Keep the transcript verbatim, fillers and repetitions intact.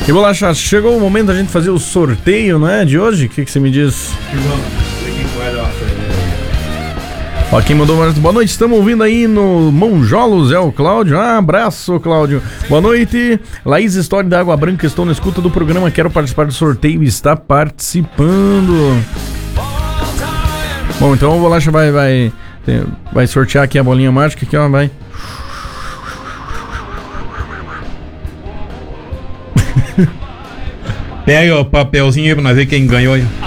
E Bolacha, chegou o momento da gente fazer o sorteio, não é? De hoje? O que, que você me diz? Ó, quem mandou mais. Boa noite, estamos ouvindo aí no Monjolos, é o Cláudio. Ah, abraço, Cláudio. Boa noite. Laís História da Água Branca, estou na escuta do programa, quero participar do sorteio e está participando. Bom, então o Bolacha vai, vai, vai sortear aqui a bolinha mágica, aqui, ó, vai. Pega o papelzinho aí pra nós ver quem ganhou aí.